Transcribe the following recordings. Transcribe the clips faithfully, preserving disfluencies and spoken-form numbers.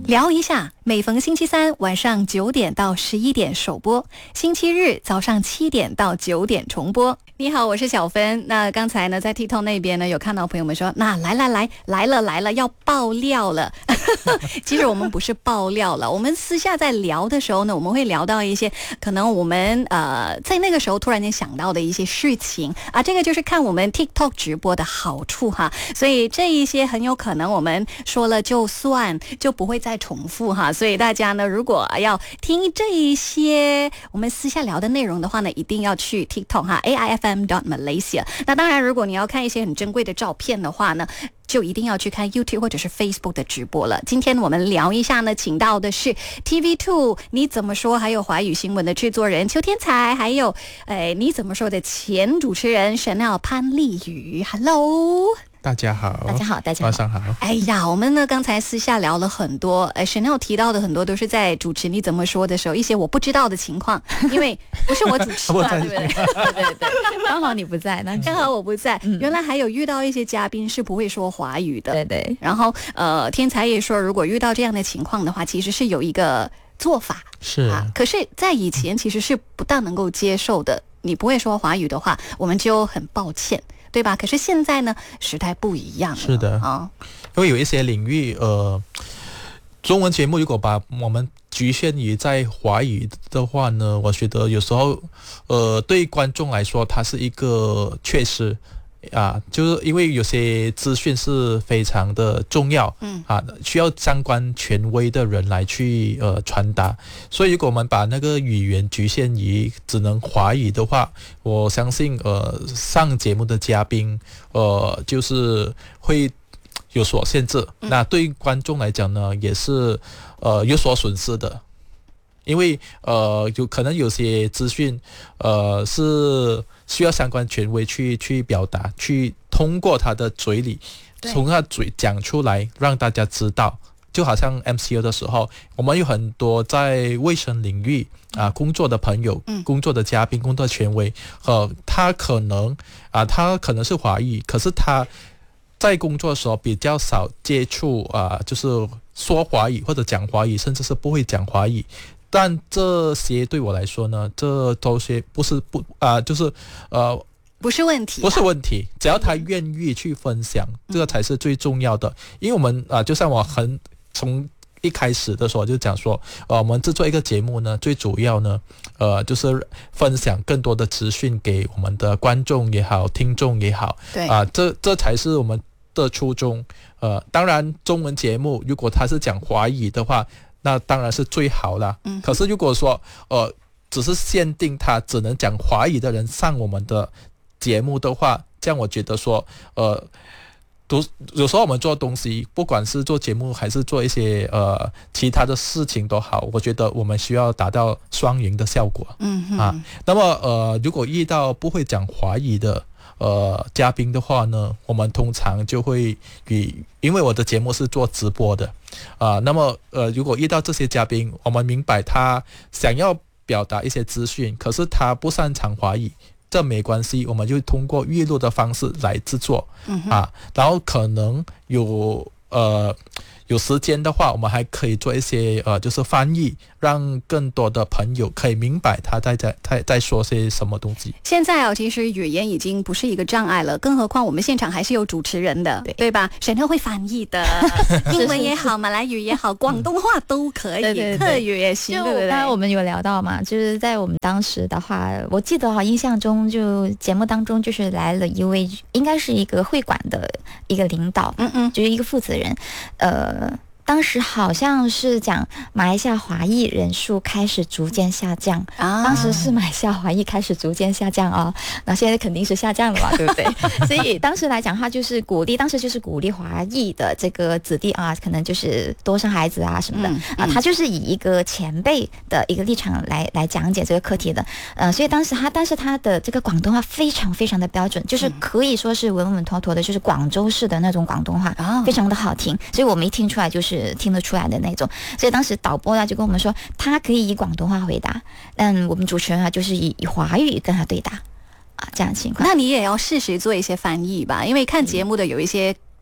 聊一下，每逢星期三晚上九点到十一点首播，星期日早上七点到九点重播。你好，我是小芬。那刚才呢，在 TikTok 那边呢，有看到朋友们说，那来来来来了来了，要爆料了。其实我们不是爆料了，我们私下在聊的时候呢，我们会聊到一些可能我们呃在那个时候突然间想到的一些事情啊，这个就是看我们 TikTok 直播的好处哈。所以这一些很有可能我们说了就算，就不会再重复哈。所以大家呢，如果要听这一些我们私下聊的内容的话呢，一定要去 TikTok 哈 A I F M dot Malaysia。 那当然如果你要看一些很珍贵的照片的话呢，就一定要去看 YouTube 或者是 Facebook 的直播了。今天我们聊一下呢，请到的是 T V 二 你怎么说还有华语新闻的制作人邱天才，还有哎你怎么说的前主持人 Chanel 潘丽宇。 Hello， 大家好， 大家好，大家好， 晚上好。 哎呀，我们呢刚才私下聊了很多，哎 Chanel 提到的很多都是在主持你怎么说的时候一些我不知道的情况，因为不是我主持嘛，对不对？对对对， 刚好你不在，那刚好我不在、 嗯。 原来还有遇到一些嘉宾是不会说华语的， 对对。 然后呃，天才也说，如果遇到这样的情况的话，其实是有一个做法， 是啊。可是，在以前其实是不大能够接受的。你不会说华语的话，我们就很抱歉。对吧？可是现在呢，时代不一样了。 是的啊， 因为有一些领域，呃，中文节目如果把我们局限于在华语的话呢，我觉得有时候，呃，对观众来说，它是一个缺失。啊，就是因为有些资讯是非常的重要，嗯啊，需要相关权威的人来去呃传达，所以如果我们把那个语言局限于只能华语的话，我相信呃上节目的嘉宾呃就是会有所限制，嗯、那对观众来讲呢，也是呃有所损失的。因为呃有可能有些资讯呃是需要相关权威去去表达，去通过他的嘴里从他嘴讲出来让大家知道。就好像 M C O 的时候，我们有很多在卫生领域啊工作的朋友、嗯、工作的嘉宾、工作的权威，呃他可能啊他可能是华裔，可是他在工作的时候比较少接触啊就是说华语或者讲华语，甚至是不会讲华语。但这些对我来说呢，这都是不是不啊、呃，就是呃， 不是问题、啊， 不是问题。只要他愿意去分享，嗯、这个才是最重要的。因为我们啊、呃，就像我很从一开始的时候就讲说，呃，我们制作一个节目呢，最主要呢，呃，就是分享更多的资讯给我们的观众也好，听众也好， 对啊、呃，这这才是我们的初衷。呃，当然，中文节目如果他是讲华语的话，那当然是最好啦。嗯，可是如果说呃只是限定他只能讲华语的人上我们的节目的话，这样我觉得说呃都有时候我们做东西，不管是做节目还是做一些呃其他的事情都好，我觉得我们需要达到双赢的效果。 嗯哼啊，那么呃如果遇到不会讲华语的呃，嘉宾的话呢，我们通常就会与，因为我的节目是做直播的，啊、呃，那么呃，如果遇到这些嘉宾，我们明白他想要表达一些资讯，可是他不擅长华语，这没关系，我们就通过预录的方式来制作，嗯啊，然后可能有呃。有时间的话，我们还可以做一些呃，就是翻译，让更多的朋友可以明白他在在在在说些什么东西。 现在啊，其实语言已经不是一个障碍了，更何况我们现场还是有主持人的， 对, 对吧？沈特会翻译的，英文也好，马来语也好，广东话都可以， 对对对客语也行，对不对？ 刚才我们有聊到嘛，就是在我们当时的话，我记得哈，印象中就节目当中就是来了一位，应该是一个会馆的一个领导，嗯嗯，就是一个负责人，呃。当时好像是讲马来西亚华裔人数开始逐渐下降，啊、当时是马来西亚华裔开始逐渐下降哦，那现在肯定是下降了嘛，对不对？所以当时来讲的话，就是鼓励，当时就是鼓励华裔的这个子弟啊，可能就是多生孩子啊什么的、嗯嗯、啊，他就是以一个前辈的一个立场来来讲解这个课题的，呃，所以当时他，但是他的这个广东话非常非常的标准，就是可以说是稳稳妥妥的，就是广州式的那种广东话，非常的好听，所以我们一听出来就是。是听得出来的那种，所以当时导播呢就跟我们说，他可以以广东话回答，但我们主持人啊就是以以华语跟他对答啊，这样的情况。 那你也要适时做一些翻译吧，因为看节目的有一些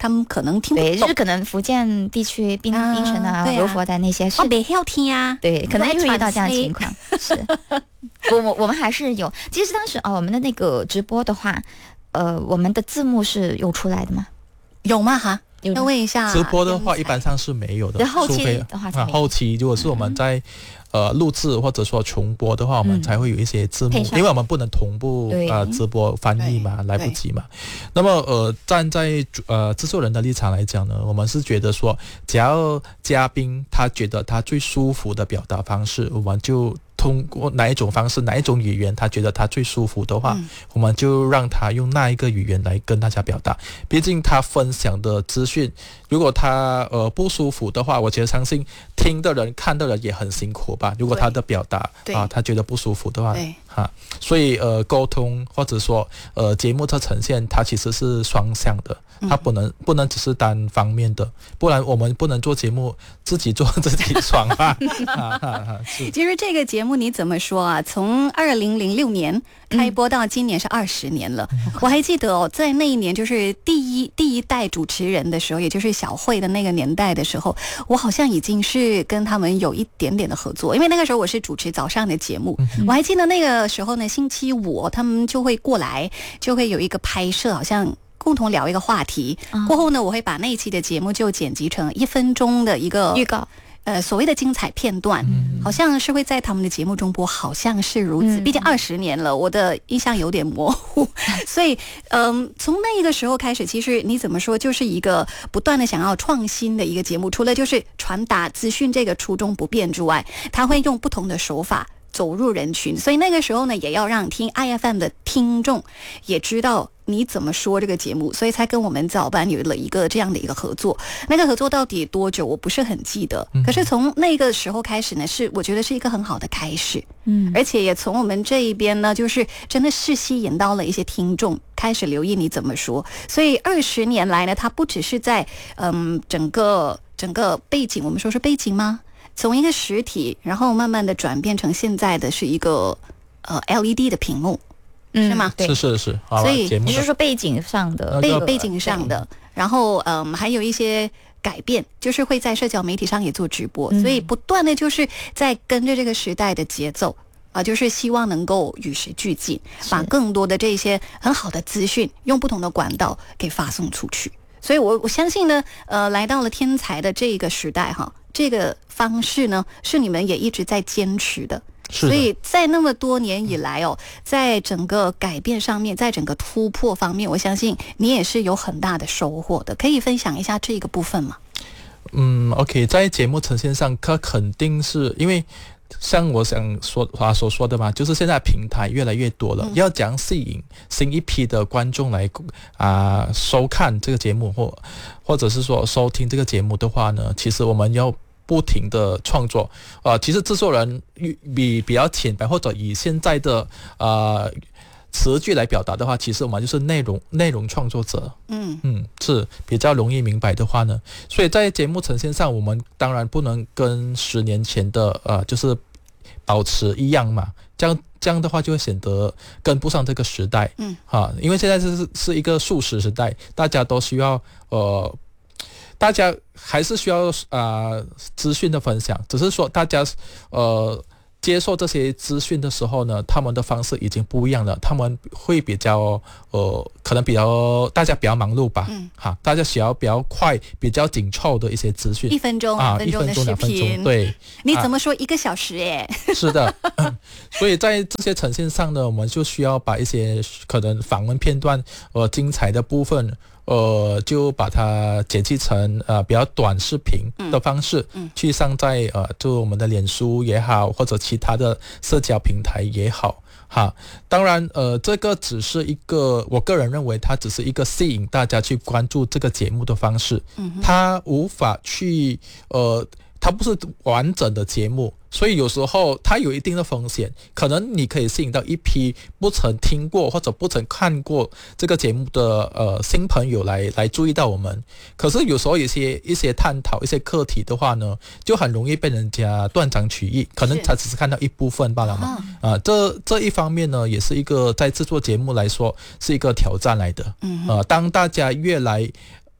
他们可能听不懂， 对，就是可能福建地区槟槟城啊、柔佛的那些是， 哦，不要听啊， 对，可能会遇到这样的情况。是，我我我们还是有，其实当时哦，我们的那个直播的话，呃，我们的字幕是有出来的吗？ 有吗？哈。要问一下， 直播的话一般上是没有的， 后期的话啊，后期如果是我们在、嗯、呃录制或者说重播的话，我们才会有一些字幕，嗯、因为我们不能同步呃直播翻译嘛，来不及嘛。那么呃站在呃制作人的立场来讲呢，我们是觉得说，只要嘉宾他觉得他最舒服的表达方式，我们就通过哪一种方式哪一种语言他觉得他最舒服的话、嗯、我们就让他用那一个语言来跟大家表达。毕竟他分享的资讯如果他呃不舒服的话，我觉得相信听的人看的人也很辛苦吧，如果他的表达啊他觉得不舒服的话哈，所以呃沟通或者说呃节目的呈现它其实是双向的，它不能不能只是单方面的，不然我们不能做节目自己做自己爽啊。啊啊啊其实这个节目你怎么说啊？从二零零六年开播到今年是二十年了、嗯。我还记得哦，在那一年就是第一第一代主持人的时候，也就是小慧的那个年代的时候，我好像已经是跟他们有一点点的合作，因为那个时候我是主持早上的节目。嗯、我还记得那个时候呢，星期五他们就会过来，就会有一个拍摄，好像共同聊一个话题。嗯、过后呢，我会把那一期的节目就剪辑成一分钟的一个预告。 呃，所谓的精彩片段、嗯，好像是会在他们的节目中播，好像是如此。嗯、毕竟二十年了，我的印象有点模糊，所以，嗯、呃，从那个时候开始，其实你怎么说，就是一个不断的想要创新的一个节目。除了就是传达资讯这个初衷不变之外，他会用不同的手法走入人群，所以那个时候呢，也要让听 I F M 的听众也知道你怎么说这个节目，所以才跟我们早班有了一个这样的一个合作。那个合作到底多久我不是很记得、嗯、可是从那个时候开始呢，是我觉得是一个很好的开始，嗯，而且也从我们这一边呢，就是真的是吸引到了一些听众开始留意你怎么说。所以二十年来呢，它不只是在嗯整个整个背景，我们说是背景吗？从一个实体，然后慢慢的转变成现在的是一个呃 L E D 的屏幕，嗯、是吗？ 对，是是是。 所以你是说背景上的背背景上的，然后嗯还有一些改变，就是会在社交媒体上也做直播，嗯、所以不断的就是在跟着这个时代的节奏啊、呃，就是希望能够与时俱进，把更多的这些很好的资讯用不同的管道给发送出去。所以我我相信呢，呃，来到了天才的这个时代哈，这个方式呢是你们也一直在坚持的。 是的。 所以在那么多年以来哦，在整个改变上面，在整个突破方面，我相信你也是有很大的收获的。可以分享一下这个部分吗？ 嗯 ，OK， 在节目呈现上，它肯定是因为像我想说啊所说的嘛，就是现在平台越来越多了，嗯、要讲吸引新一批的观众来啊、呃、收看这个节目，或或者是说收听这个节目的话呢，其实我们要不停的创作。呃，其实制作人比比较浅白，或者以现在的呃词句来表达的话，其实我们就是内容内容创作者。嗯嗯，是比较容易明白的话呢，所以在节目呈现上，我们当然不能跟十年前的呃就是保持一样嘛，这样这样的话就会显得跟不上这个时代。嗯，啊，因为现在是是一个速食时代，大家都需要呃。大家还是需要啊、呃、资讯的分享，只是说大家呃接受这些资讯的时候呢，他们的方式已经不一样了，他们会比较呃可能比较大家比较忙碌吧，嗯，哈，大家需要比较快、比较紧凑的一些资讯， 一分钟、 啊， 两分钟的视频， 对， 你怎么说一个小时耶？ 是的、嗯，所以在这些呈现上呢，我们就需要把一些可能访问片段呃精彩的部分。呃，就把它剪辑成呃比较短视频的方式，嗯嗯、去上在呃就我们的脸书也好，或者其他的社交平台也好，哈。当然，呃，这个只是一个，我个人认为它只是一个吸引大家去关注这个节目的方式，嗯、它无法去呃。它不是完整的节目，所以有时候它有一定的风险，可能你可以吸引到一批不曾听过或者不曾看过这个节目的呃新朋友来来注意到我们。可是有时候有些一些探讨一些课题的话呢，就很容易被人家断章取义，可能他只是看到一部分罢了嘛。啊，这这一方面呢，也是一个在制作节目来说是一个挑战来的。嗯，呃，当大家越来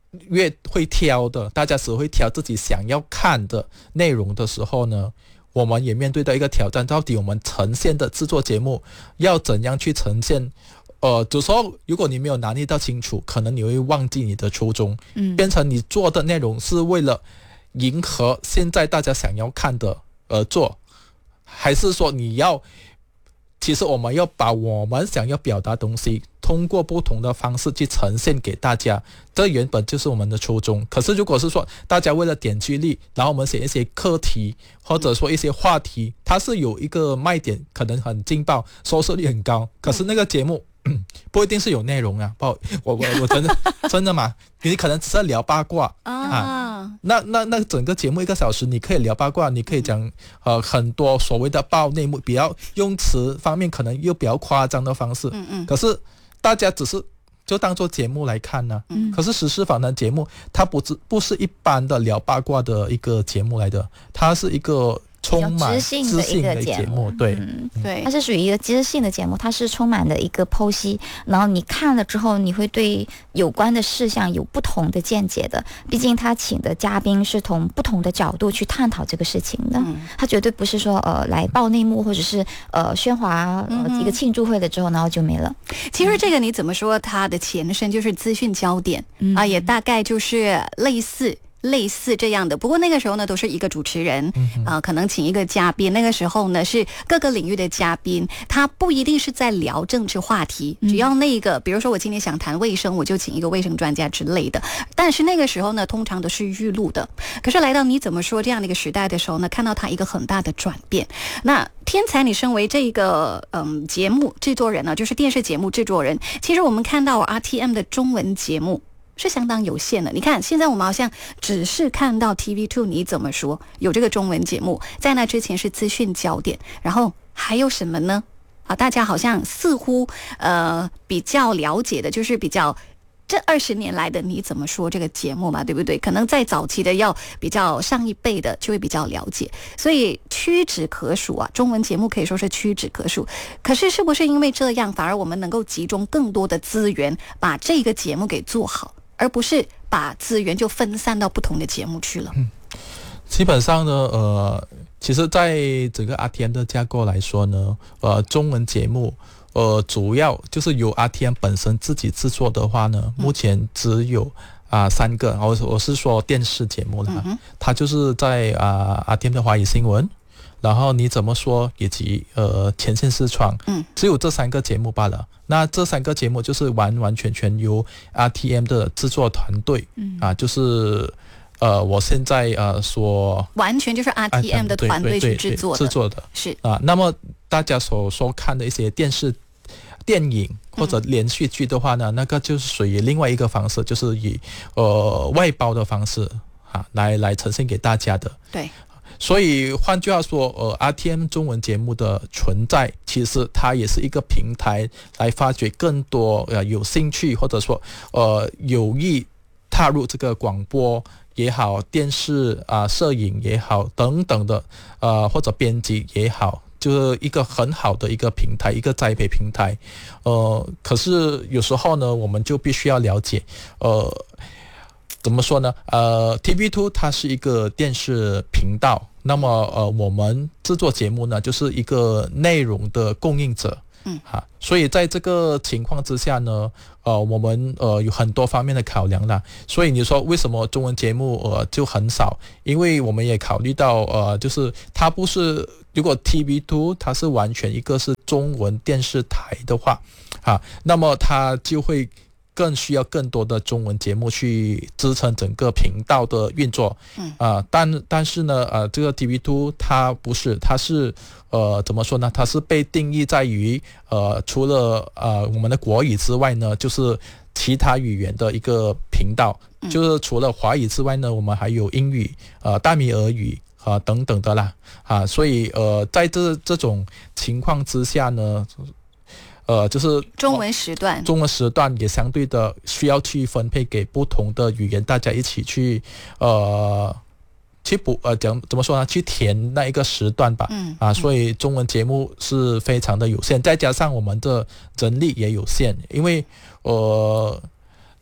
越会挑的，大家只会挑自己想要看的内容的时候呢，我们也面对到一个挑战，到底我们呈现的制作节目要怎样去呈现。呃，有时候如果你没有拿捏到清楚，可能你会忘记你的初衷，嗯，变成你做的内容是为了迎合现在大家想要看的而做，还是说你要，其实我们要把我们想要表达的东西通过不同的方式去呈现给大家，这原本就是我们的初衷。可是如果是说大家为了点击率，然后我们写一些课题或者说一些话题，它是有一个卖点，可能很劲爆，收视率很高，可是那个节目不一定是有内容啊，不好，我我我真的真的嘛，你可能只是聊八卦啊，啊那那那整个节目一个小时，你可以聊八卦，你可以讲呃很多所谓的爆内幕，比较用词方面可能又比较夸张的方式，嗯嗯，可是大家只是就当做节目来看呢、啊，嗯，可是时事访谈节目它不是不是一般的聊八卦的一个节目来的，它是一个充满知性的一个节目，对、 嗯、对，它是属于一个知性的节目，它是充满了一个剖析，然后你看了之后，你会对有关的事项有不同的见解的。毕竟他请的嘉宾是从不同的角度去探讨这个事情的，嗯、他绝对不是说呃来爆内幕或者是呃喧哗呃一个庆祝会了之后，然后就没了。 其实这个你怎么说，它的前身就是资讯焦点、嗯、啊，也大概就是类似。类似这样的，不过那个时候呢，都是一个主持人，嗯、呃，可能请一个嘉宾。那个时候呢，是各个领域的嘉宾，他不一定是在聊政治话题，只要那个，比如说我今天想谈卫生，我就请一个卫生专家之类的。但是那个时候呢，通常都是预录的。可是来到你怎么说这样的一个时代的时候呢，看到它一个很大的转变。那天才，你身为这个嗯节目制作人呢，就是电视节目制作人，其实我们看到 R T M 的中文节目是相当有限的。你看现在我们好像只是看到 T V 二 你怎么说有这个中文节目，在那之前是资讯焦点，然后还有什么呢？啊，大家好像似乎呃比较了解的就是比较这二十年来的你怎么说这个节目嘛，对不对？可能在早期的要比较上一辈的就会比较了解，所以屈指可数啊，中文节目可以说是屈指可数。可是是不是因为这样，反而我们能够集中更多的资源把这个节目给做好，而不是把资源就分散到不同的节目去了？ 嗯，基本上呢，呃，其实在整个 R T M 的架构来说呢，呃，中文节目，呃，主要就是由 R T M 本身自己制作的话呢，目前只有啊、呃、三个，我我是说电视节目了，嗯、它就是在啊、呃、R T M 的华语新闻，然后你怎么说以及呃前线视窗，嗯，只有这三个节目罢了。那这三个节目就是完完全全由 R T M 的制作团队，嗯啊，就是呃我现在呃所完全就是 R T M 的团队去制作的， 制作的是啊。那么大家所收看的一些电视、电影或者连续剧的话呢，嗯、那个就是属于另外一个方式，就是以呃外包的方式啊来来呈现给大家的。 对。 所以换句话说，呃 ，R T M 中文节目的存在，其实它也是一个平台，来发掘更多呃有兴趣或者说呃有意踏入这个广播也好、电视啊、呃、摄影也好等等的呃或者编辑也好，就是一个很好的一个平台，一个栽培平台。呃，可是有时候呢，我们就必须要了解，呃。怎么说呢？呃 ，T V 二 它是一个电视频道，那么呃，我们制作节目呢，就是一个内容的供应者，嗯，哈，所以在这个情况之下呢，呃，我们呃有很多方面的考量啦。所以你说为什么中文节目呃就很少？因为我们也考虑到呃，就是它不是，如果 T V 二 它是完全一个是中文电视台的话，啊，那么它就会更需要更多的中文节目去支撑整个频道的运作，嗯啊、呃，但但是呢，呃，这个 T V 二 它不是，它是呃怎么说呢？它是被定义在于呃除了呃我们的国语之外呢，就是其他语言的一个频道，嗯、就是除了华语之外呢，我们还有英语、呃大米俄语啊、呃、等等的啦，啊，所以呃在这这种情况之下呢。呃，就是中文时段， 中文时段也相对的需要去分配给不同的语言，大家一起去呃去补呃讲怎么说呢？去填那一个时段吧。嗯啊，所以中文节目是非常的有限，再加上我们的人力也有限，因为呃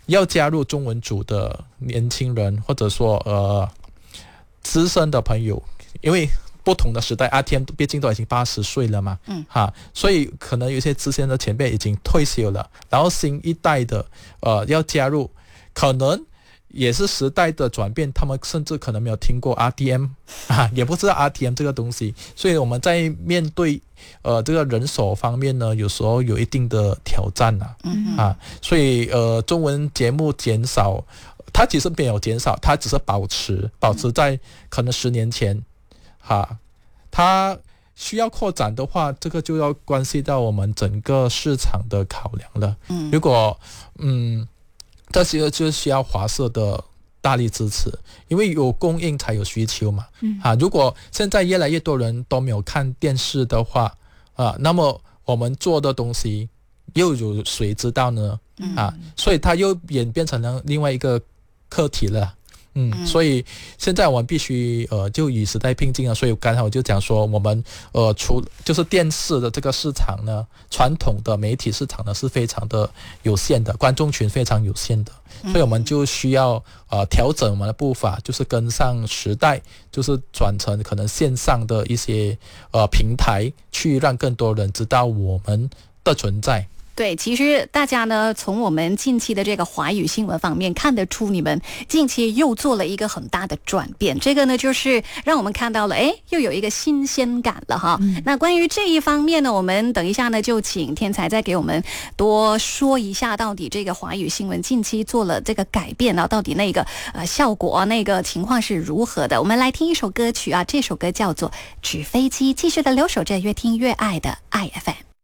要加入中文组的年轻人，或者说呃资深的朋友，因为不同的时代 ，R T M 毕竟都已经八十岁了嘛，嗯，哈，所以可能有些资深的前辈已经退休了，然后新一代的呃要加入，可能也是时代的转变，他们甚至可能没有听过 R T M 啊，也不知道 R T M 这个东西，所以我们在面对呃这个人手方面呢，有时候有一定的挑战啊，嗯啊，所以呃中文节目减少，它其实没有减少，它只是保持保持在可能十年前。哈，它需要扩展的话，这个就要关系到我们整个市场的考量了。嗯，如果嗯，这些就需要华社的大力支持，因为有供应才有需求嘛。嗯，啊，如果现在越来越多人都没有看电视的话，啊，那么我们做的东西又有谁知道呢？嗯，啊，所以它又演变成了另外一个课题了。嗯，所以现在我们必须呃就与时代并进了。所以刚才我就讲说，我们呃除就是电视的这个市场呢，传统的媒体市场呢是非常的有限的，观众群非常有限的，所以我们就需要呃调整我们的步伐，就是跟上时代，就是转成可能线上的一些呃平台，去让更多人知道我们的存在。 对，其实大家呢，从我们近期的这个华语新闻方面看得出，你们近期又做了一个很大的转变。这个呢，就是让我们看到了，哎，又有一个新鲜感了哈。嗯、那关于这一方面呢，我们等一下呢，就请天才再给我们多说一下，到底这个华语新闻近期做了这个改变啊，到底那个呃效果、啊、那个情况是如何的？我们来听一首歌曲啊，这首歌叫做《纸飞机》，继续的留守着越听越爱的爱 F M。